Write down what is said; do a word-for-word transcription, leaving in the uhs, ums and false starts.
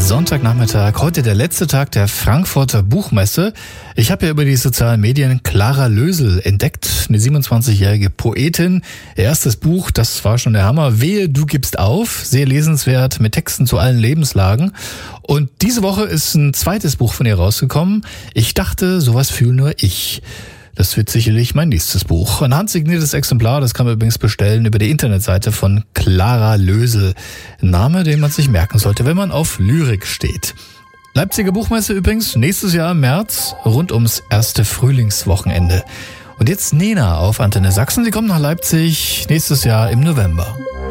Sonntagnachmittag, heute der letzte Tag der Frankfurter Buchmesse. Ich habe ja über die sozialen Medien Clara Lösel entdeckt, eine siebenundzwanzigjährige Poetin. Ihr erstes Buch, das war schon der Hammer, Wehe, du gibst auf, sehr lesenswert mit Texten zu allen Lebenslagen. Und diese Woche ist ein zweites Buch von ihr rausgekommen. Ich dachte, sowas fühle nur ich. Das wird sicherlich mein nächstes Buch. Ein handsigniertes Exemplar, das kann man übrigens bestellen über die Internetseite von Clara Lösel. Ein Name, den man sich merken sollte, wenn man auf Lyrik steht. Leipziger Buchmesse übrigens nächstes Jahr im März, rund ums erste Frühlingswochenende. Und jetzt Nena auf Antenne Sachsen. Sie kommt nach Leipzig nächstes Jahr im November.